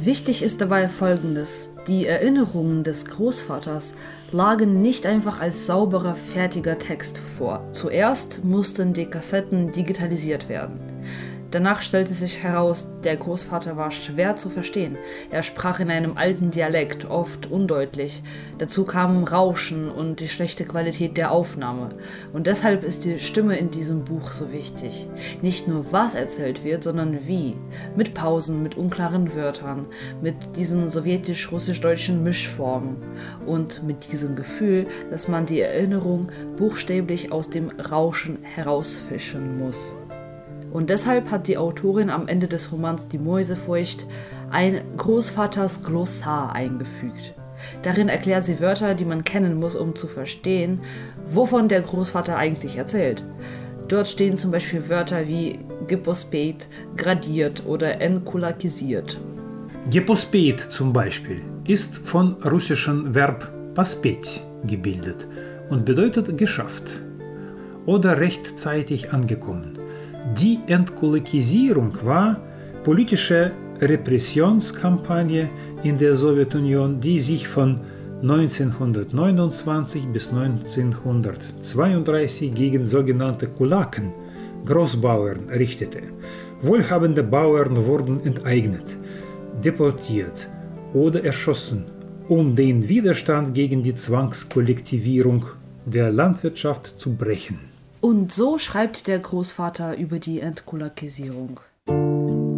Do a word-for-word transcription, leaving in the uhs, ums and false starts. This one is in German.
Wichtig ist dabei Folgendes: Die Erinnerungen des Großvaters lagen nicht einfach als sauberer, fertiger Text vor. Zuerst mussten die Kassetten digitalisiert werden. Danach stellte sich heraus, der Großvater war schwer zu verstehen. Er sprach in einem alten Dialekt, oft undeutlich. Dazu kamen Rauschen und die schlechte Qualität der Aufnahme. Und deshalb ist die Stimme in diesem Buch so wichtig. Nicht nur was erzählt wird, sondern wie. Mit Pausen, mit unklaren Wörtern, mit diesen sowjetisch-russisch-deutschen Mischformen und mit diesem Gefühl, dass man die Erinnerung buchstäblich aus dem Rauschen herausfischen muss. Und deshalb hat die Autorin am Ende des Romans Die Mäusefurcht ein Großvaters Glossar eingefügt. Darin erklärt sie Wörter, die man kennen muss, um zu verstehen, wovon der Großvater eigentlich erzählt. Dort stehen zum Beispiel Wörter wie gepospeit, gradiert oder enkulakisiert. Gepospeit zum Beispiel ist von russischem Verb pospetь gebildet und bedeutet geschafft oder rechtzeitig angekommen. Die Entkulakisierung war politische Repressionskampagne in der Sowjetunion, die sich von neunzehnhundertneunundzwanzig bis neunzehnhundertzweiunddreißig gegen sogenannte Kulaken, Großbauern, richtete. Wohlhabende Bauern wurden enteignet, deportiert oder erschossen, um den Widerstand gegen die Zwangskollektivierung der Landwirtschaft zu brechen. Und so schreibt der Großvater über die Entkulakisierung.